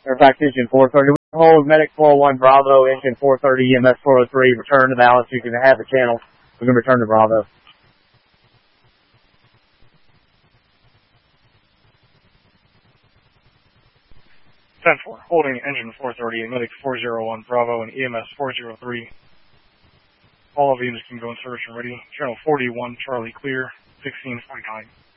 Airfax engine 430. Hold medic 401 Bravo, engine 430, EMS 403. Return to balance. You can have the channel. We can return to Bravo. 10-4, holding engine 430, medic 401 Bravo and EMS 403. All of the units can go in service and ready. Channel 41, Charlie clear, 1649.